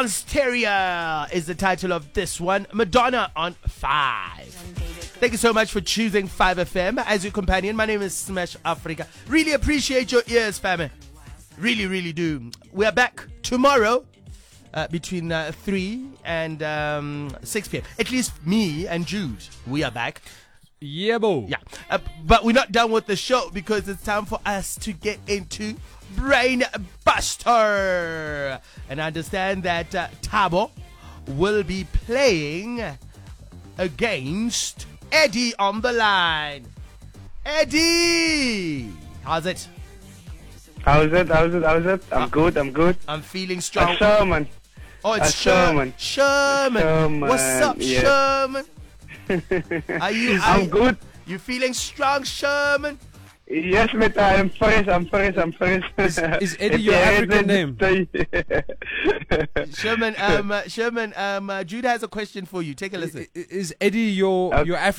Dance Terrier is the title of this one. Madonna on 5. Thank you so much for choosing 5FM as your companion. My name is Smash Africa. Really appreciate your ears, family. Really, really do. We are back tomorrow between 3 and 6 p.m. At least me and Jude, we are back. Yeah, bo. Yeah. But we're not done with the show because it's time for us to get into Brain Buster. And I understand that Thabo will be playing against Eddie on the line. Eddie! How's it? How's it? I'm good. I'm feeling strong. Sherman. Oh, it's Sherman. Sherman. What's up, yeah. Sherman? I'm good. You feeling strong, Sherman? Yes, mate, I'm fresh. Is Eddie your African name? Sherman, Jude has a question for you. Take a listen. Is Eddie your African